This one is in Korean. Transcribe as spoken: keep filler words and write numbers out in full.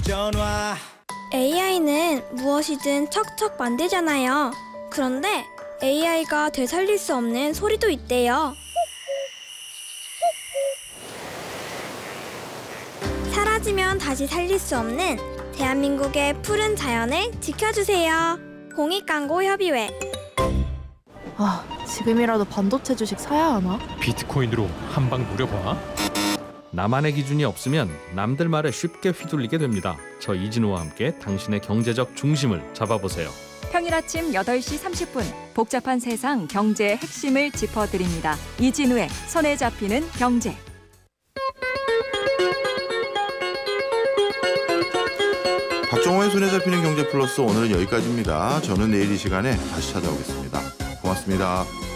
전화. 에이아이는 무엇이든 척척 만들잖아요. 그런데 에이아이가 되살릴 수 없는 소리도 있대요. 사라지면 다시 살릴 수 없는 대한민국의 푸른 자연을 지켜주세요. 공익광고협의회. 아, 지금이라도 반도체 주식 사야 하나? 비트코인으로 한 방 노려봐. 나만의 기준이 없으면 남들 말에 쉽게 휘둘리게 됩니다. 저 이진우와 함께 당신의 경제적 중심을 잡아보세요. 평일 아침 여덟 시 삼십 분 복잡한 세상 경제의 핵심을 짚어드립니다. 이진우의 손에 잡히는 경제. 박정호의 손에 잡히는 경제 플러스 오늘은 여기까지입니다. 저는 내일 이 시간에 다시 찾아오겠습니다. 고맙습니다.